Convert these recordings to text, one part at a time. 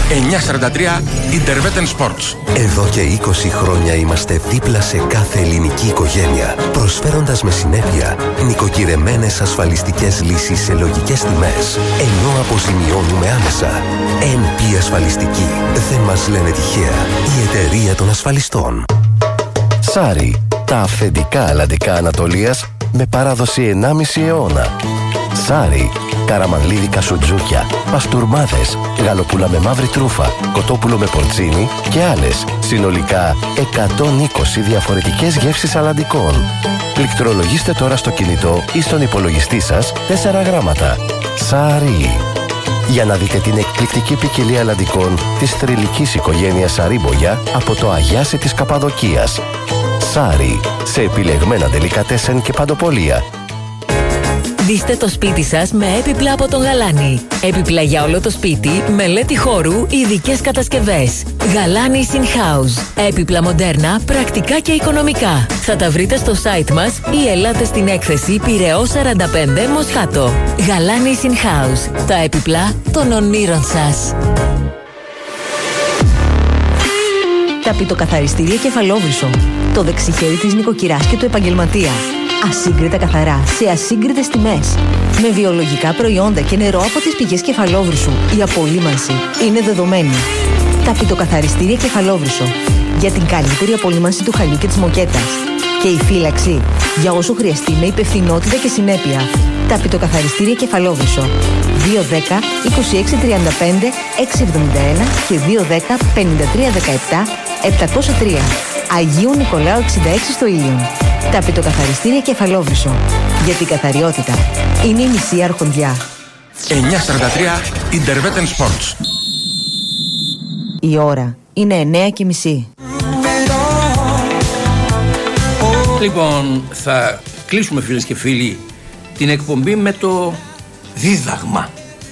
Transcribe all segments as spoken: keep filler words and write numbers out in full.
εννιακόσια σαράντα τρία Intervetten Sports. Εδώ και είκοσι χρόνια είμαστε δίπλα σε κάθε ελληνική οικογένεια, προσφέροντας με συνέπεια νοικοκυρεμένες ασφαλιστικές λύσεις σε λογικές τιμές, ενώ αποζημιώνουμε άμεσα. εν πι Ασφαλιστική. Δεν μας λένε τυχαία. Η εταιρεία των ασφαλιστών. Σάρι. Τα αυθεντικά αλλαντικά Ανατολίας με παράδοση ενάμιση αιώνα. Σάρι. Καραμανλίδικα σουτζούκια, παστούρμάδες, γαλοπούλα με μαύρη τρούφα, κοτόπουλο με πορτσίνι και άλλες. Συνολικά εκατόν είκοσι διαφορετικές γεύσεις αλλαντικών. Πληκτρολογήστε τώρα στο κινητό ή στον υπολογιστή σας τέσσερα γράμματα. Σάρι. Για να δείτε την εκπληκτική ποικιλία αλλαντικών της θρυλικής οικογένειας Σαρίμπογια από το Αγιάσι της Καπαδοκίας. Σάρι. Σε επιλεγμένα ντελικατέσεν και παντοπολία. Δείστε το σπίτι σας με έπιπλα από τον Γαλάνη. Έπιπλα για όλο το σπίτι, μελέτη χώρου, ειδικές κατασκευές. Γαλάνη In House. Έπιπλα μοντέρνα, πρακτικά και οικονομικά. Θα τα βρείτε στο site μας ή ελάτε στην έκθεση Πειραιώς σαράντα πέντε Μοσχάτο. Γαλάνη In House. Τα έπιπλα των ονείρων σας. Ταπητοκαθαριστήρια Κεφαλόβρυσο. Το δεξιχέρι της νοικοκυράς και του επαγγελματία. Ασύγκριτα καθαρά, σε ασύγκριτες τιμές. Με βιολογικά προϊόντα και νερό από τις πηγές Κεφαλόβρυσου. Η απολύμανση είναι δεδομένη. Ταπητοκαθαριστήρια Κεφαλόβρυσο. Για την καλύτερη απολύμανση του χαλιού και της μοκέτας. Και η φύλαξη για όσο χρειαστεί με υπευθυνότητα και συνέπεια. Ταπητοκαθαριστήρια Κεφαλόβρυσο. δύο δέκα είκοσι έξι τριάντα πέντε έξι εβδομήντα ένα και δύο δέκα πενήντα τρία δεκαεπτά επτακόσια τρία. Αγίου Νικολάου εξήντα έξι στο Ήλιον. Ταπητοκαθαριστήρια Κεφαλόβρυσο. Για την καθαριότητα είναι η μισή αρχοντιά. εννιακόσια σαράντα τρία Intervetten Sports. Η ώρα είναι εννέα και μισή. Λοιπόν, θα κλείσουμε φίλες και φίλοι την εκπομπή με το δίδαγμα.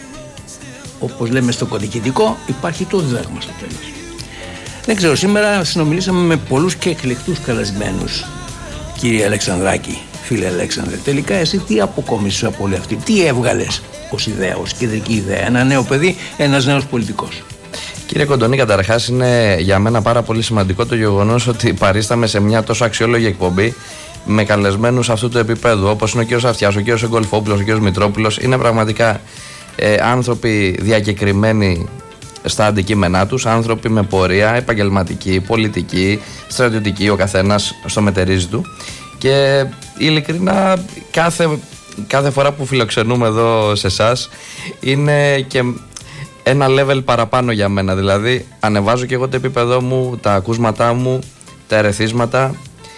Όπως λέμε στο κωδικητικό, υπάρχει το δίδαγμα στο τέλος. Δεν ξέρω, σήμερα συνομιλήσαμε με πολλούς και εκλεκτούς καλεσμένους. Κύριε Αλεξανδράκη, φίλε Αλέξανδρε, τελικά εσύ τι αποκόμισες από όλη αυτή, τι έβγαλες ως ιδέα, ως κεντρική ιδέα, ένα νέο παιδί, ένας νέος πολιτικός? Κύριε Κοντονή, καταρχάς είναι για μένα πάρα πολύ σημαντικό το γεγονός ότι παρίσταμε σε μια τόσο αξιόλογη εκπομπή με καλεσμένους αυτού του επίπεδου, όπως είναι ο κ. Αυτιάς, ο κ. Εγκολφόπουλος, ο κ. Μητρόπουλος. Είναι πραγματικά ε, άνθρωποι διακεκριμένοι στα αντικείμενά τους, άνθρωποι με πορεία, επαγγελματική, πολιτική, στρατιωτική, ο καθένας στο μετερίζει του. Και ειλικρινά κάθε, κάθε φορά που φιλοξενούμε εδώ σε εσάς είναι και ένα level παραπάνω για μένα. Δηλαδή ανεβάζω και εγώ το επίπεδό μου, τα ακούσματά μου, τα ερεθίσματα,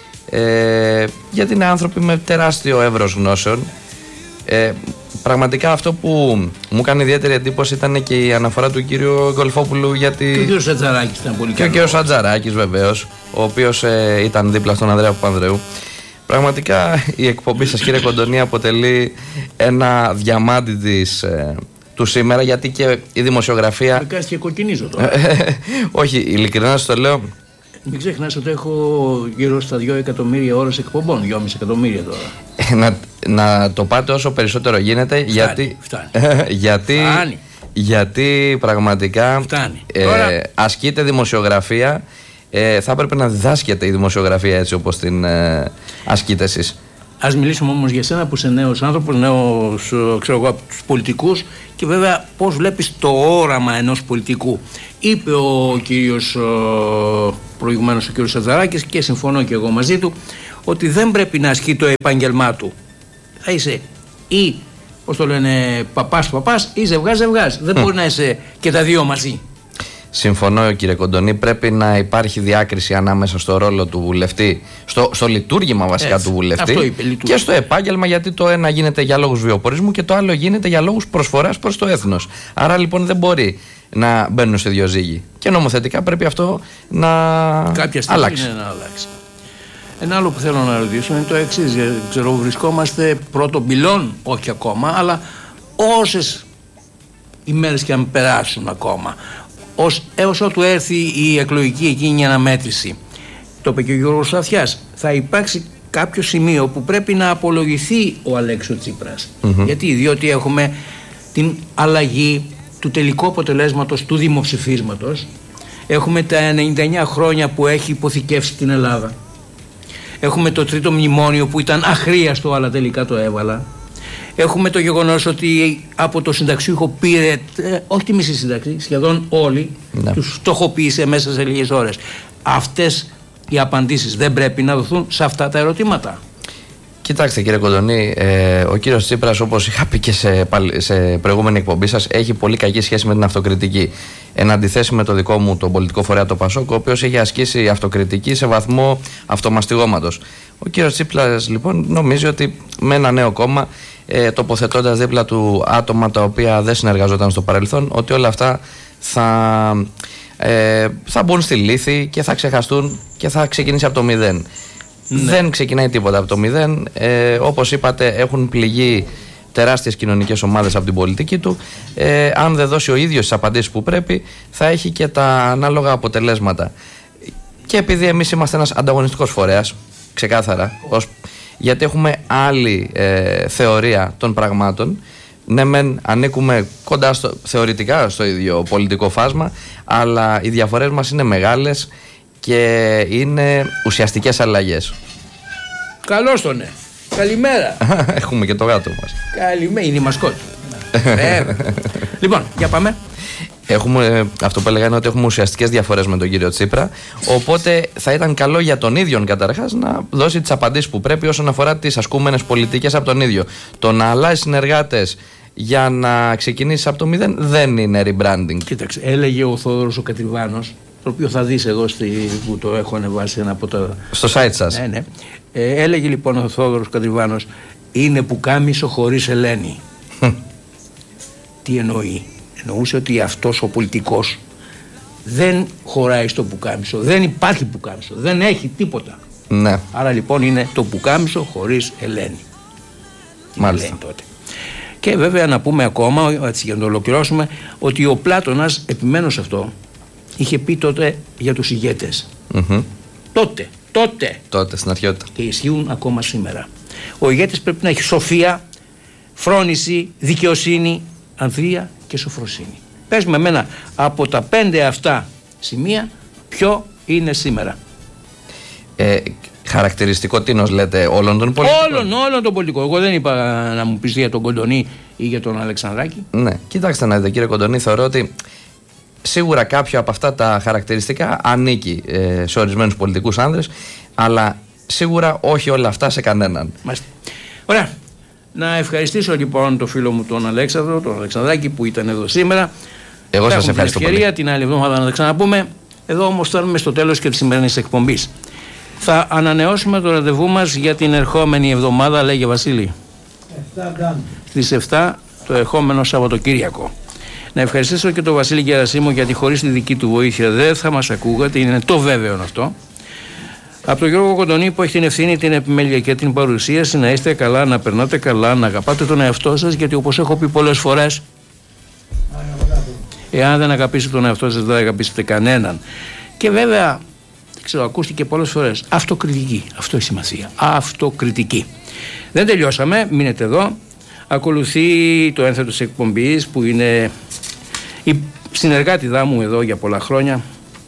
ε, γιατί είναι άνθρωποι με τεράστιο εύρος γνώσεων. Ε, πραγματικά αυτό που μου κάνει ιδιαίτερη εντύπωση ήταν και η αναφορά του κύριου Γκολφόπουλου για τη... Και ο κύριος Σατζαράκης ήταν πολύ καλό. Και ο κύριος Σατζαράκης βεβαίως, ο οποίος ε, ήταν δίπλα στον Ανδρέα Παπανδρέου. Πραγματικά η εκπομπή σας, κύριε Κοντονή, αποτελεί ένα διαμάντι της, ε, του σήμερα, γιατί και η δημοσιογραφία... Με κάνεις και κοκκινίζω τώρα. Όχι, ειλικρινά σας το λέω. Μην ξεχνάς ότι έχω γύρω στα δύο εκατομμύρια ώρες εκπομπών, δυόμισι εκατομμύρια τώρα. να, να το πάτε όσο περισσότερο γίνεται, φτάνει, γιατί, φτάνει. γιατί, φτάνει. γιατί πραγματικά ε, Τώρα... ασκείται δημοσιογραφία. Ε, θα έπρεπε να διδάσκεται η δημοσιογραφία έτσι όπως την ε, ασκείτε εσείς. Ας μιλήσουμε όμως για σένα που είσαι νέος άνθρωπος, νέος, ξέρω εγώ, από τους πολιτικούς, και βέβαια πώς βλέπεις το όραμα ενός πολιτικού. Είπε ο κύριος προηγουμένως, ο κύριος Σατζαράκης, και συμφωνώ και εγώ μαζί του, ότι δεν πρέπει να ασκεί το επάγγελμά του. Θα είσαι ή, πώς το λένε, παπάς παπάς ή ζευγάς ζευγάς. Δεν μπορεί να είσαι και τα δύο μαζί. Συμφωνώ, κύριε Κοντονή, πρέπει να υπάρχει διάκριση ανάμεσα στο ρόλο του βουλευτή, στο, στο λειτουργήμα βασικά Έτσι, του βουλευτή είπε, και στο επάγγελμα, γιατί το ένα γίνεται για λόγους βιοπορισμού και το άλλο γίνεται για λόγους προσφοράς προς το έθνος. Άρα λοιπόν δεν μπορεί να μπαίνουν σε δύο ζύγι. Και νομοθετικά πρέπει αυτό να Κάποια στιγμή αλλάξει. Είναι να αλλάξει. Ένα άλλο που θέλω να ρωτήσω είναι το εξής. Ξέρω, βρισκόμαστε πρώτο πυλών, όχι ακόμα, αλλά όσες ημέρες και αν περάσουν ακόμα, ως, έως ότου έρθει η εκλογική εκείνη αναμέτρηση, το είπε και ο Γιώργος Αυτιάς, θα υπάρξει κάποιο σημείο που πρέπει να απολογηθεί ο Αλέξης Τσίπρας. Mm-hmm. Γιατί, διότι έχουμε την αλλαγή του τελικού αποτελέσματος του δημοψηφίσματος. Έχουμε τα ενενήντα εννέα χρόνια που έχει υποθηκεύσει την Ελλάδα. Έχουμε το τρίτο μνημόνιο που ήταν αχρίαστο, αλλά τελικά το έβαλα. Έχουμε το γεγονός ότι από το συνταξιούχο πήρε, ε, όχι τη μισή σύνταξη, σχεδόν όλοι, ναι. τους φτωχοποίησε μέσα σε λίγες ώρες. Αυτές οι απαντήσεις δεν πρέπει να δοθούν σε αυτά τα ερωτήματα? Κοιτάξτε κύριε Κοντονή, ε, ο κύριος Τσίπρας, όπως είχα πει και σε, σε προηγούμενη εκπομπή σας, έχει πολύ κακή σχέση με την αυτοκριτική. Εν αντιθέσει με το δικό μου τον πολιτικό φορέα, το Πασόκ, ο οποίος έχει ασκήσει αυτοκριτική σε βαθμό αυτομαστιγώματος. Ο κύριος Τσίπρας λοιπόν νομίζει ότι με ένα νέο κόμμα, ε, τοποθετώντας δίπλα του άτομα τα οποία δεν συνεργαζόταν στο παρελθόν, ότι όλα αυτά θα, ε, θα μπουν στη λύθη και θα ξεχαστούν και θα ξεκινήσει από το μηδέν. Ναι. Δεν ξεκινάει τίποτα από το μηδέν. Ε, όπως είπατε, έχουν πληγεί τεράστιες κοινωνικές ομάδες από την πολιτική του. Ε, αν δεν δώσει ο ίδιος τις απαντήσεις που πρέπει, θα έχει και τα ανάλογα αποτελέσματα. Και επειδή εμείς είμαστε ένας ανταγωνιστικός φορέας, ξεκάθαρα, ως, γιατί έχουμε άλλη ε, θεωρία των πραγμάτων. Ναι, μεν ανήκουμε κοντά στο, θεωρητικά στο ίδιο πολιτικό φάσμα, αλλά οι διαφορές μας είναι μεγάλες και είναι ουσιαστικές αλλαγές. Καλώς το ναι. Καλημέρα. Έχουμε και το γάτο μας. Καλημέρα. Είναι η μασκότη. Λοιπόν, για πάμε. Έχουμε, αυτό που έλεγα είναι ότι έχουμε ουσιαστικές διαφορές με τον κύριο Τσίπρα. Οπότε θα ήταν καλό για τον ίδιο καταρχάς να δώσει τις απαντήσεις που πρέπει όσον αφορά τις ασκούμενες πολιτικές από τον ίδιο. Το να αλλάζει συνεργάτες για να ξεκινήσει από το μηδέν δεν είναι rebranding. Κοίταξε, έλεγε ο Θόδωρος ο Κατριβάνος, το οποίο θα δεις εδώ στη, που το έχω ανεβάσει ένα από τα... στο site σας. Ναι, ναι. Ε, έλεγε λοιπόν ο Θόδωρος Κατριβάνος, είναι πουκάμισο χωρίς Ελένη. Τι εννοεί? Εννοούσε ότι αυτός ο πολιτικός δεν χωράει στο πουκάμισο, δεν υπάρχει πουκάμισο, δεν έχει τίποτα. Ναι. Άρα λοιπόν είναι το πουκάμισο χωρίς Ελένη. Μάλιστα. Ελένη τότε. Και βέβαια να πούμε ακόμα, έτσι για να το ολοκληρώσουμε, ότι ο Πλάτωνας, επιμένω σε αυτό, είχε πει τότε για τους ηγέτες. Mm-hmm. Τότε, τότε. Τότε, στην αρχαιότητα. Και ισχύουν ακόμα σήμερα. Ο ηγέτης πρέπει να έχει σοφία, φρόνηση, δικαιοσύνη, ανδρεία και σοφροσύνη. Πες με εμένα, από τα πέντε αυτά σημεία, ποιο είναι σήμερα? Ε, χαρακτηριστικό τίνος λέτε όλων των πολιτικών? Όλων, όλων των πολιτικών. Εγώ δεν είπα να μου πεις για τον Κοντονή ή για τον Αλεξανδράκη. Ναι, κοιτάξτε να δείτε κύριε Κοντονή, θεωρώ ότι σίγουρα κάποιο από αυτά τα χαρακτηριστικά ανήκει ε, σε ορισμένους πολιτικούς άνδρες, αλλά σίγουρα όχι όλα αυτά σε κανέναν. Μάλιστα. Ωραία. Να ευχαριστήσω λοιπόν τον φίλο μου τον Αλέξανδρο, τον Αλεξανδράκη που ήταν εδώ σήμερα. Εγώ σας ευχαριστώ την ευκαιρία πολύ. Την άλλη εβδομάδα να τα ξαναπούμε. Εδώ όμως φτάνουμε στο τέλος και της σημερινής εκπομπής. Θα ανανεώσουμε το ραντεβού μας για την ερχόμενη εβδομάδα, λέγε Βασίλη. Στις εφτά το ερχόμενο Σαββατοκύριακο. Να ευχαριστήσω και τον Βασίλη Γερασίμο, γιατί χωρίς τη δική του βοήθεια δεν θα μας ακούγατε, είναι το βέβαιο αυτό. Από τον Γιώργο Κοντονή που έχει την ευθύνη, την επιμέλεια και την παρουσίαση, να είστε καλά, να περνάτε καλά, να αγαπάτε τον εαυτό σας, γιατί όπως έχω πει πολλές φορές, εάν δεν αγαπήσετε τον εαυτό σας, δεν αγαπήσετε κανέναν. Και βέβαια, ξέρω, ακούστηκε πολλές φορές, αυτοκριτική. Αυτό έχει σημασία. Αυτοκριτική. Δεν τελειώσαμε, μείνετε εδώ. Ακολουθεί το ένθετο της εκπομπής που είναι η συνεργάτηδά μου εδώ για πολλά χρόνια,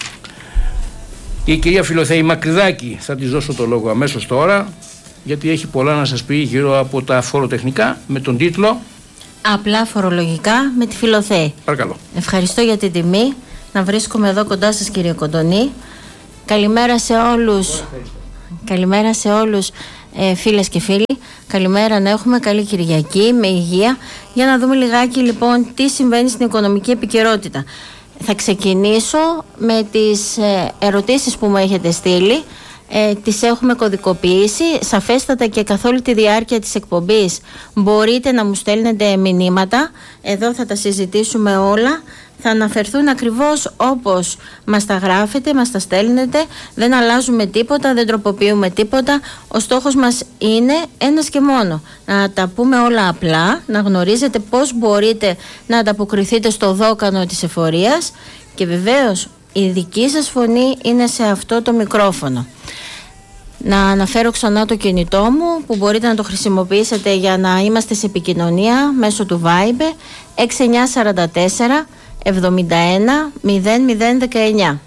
η κυρία Φιλοθέη Μακρυδάκη. Θα της δώσω το λόγο αμέσως τώρα, γιατί έχει πολλά να σας πει γύρω από τα φοροτεχνικά, με τον τίτλο Απλά φορολογικά με τη Φιλοθέη. Παρακαλώ. Ευχαριστώ για την τιμή να βρίσκομαι εδώ κοντά σας, κύριε Κοντονή. Καλημέρα σε όλους. Καλημέρα σε όλους ε, φίλες και φίλοι. Καλημέρα, να έχουμε καλή Κυριακή με υγεία, για να δούμε λιγάκι λοιπόν τι συμβαίνει στην οικονομική επικαιρότητα. Θα ξεκινήσω με τις ε, ερωτήσεις που μου έχετε στείλει. Ε, τις έχουμε κωδικοποιήσει σαφέστατα και καθ' όλη τη διάρκεια της εκπομπής μπορείτε να μου στέλνετε μηνύματα. Εδώ θα τα συζητήσουμε όλα. Θα αναφερθούν ακριβώς όπως μας τα γράφετε, μας τα στέλνετε. Δεν αλλάζουμε τίποτα, δεν τροποποιούμε τίποτα. Ο στόχος μας είναι ένας και μόνο: να τα πούμε όλα απλά, να γνωρίζετε πώς μπορείτε να ανταποκριθείτε στο δόκανο της εφορίας, και βεβαίως η δική σας φωνή είναι σε αυτό το μικρόφωνο. Να αναφέρω ξανά το κινητό μου που μπορείτε να το χρησιμοποιήσετε για να είμαστε σε επικοινωνία μέσω του Viber έξι εννιά τέσσερα τέσσερα εβδομήντα ένα μηδέν μηδέν δεκαεννιά.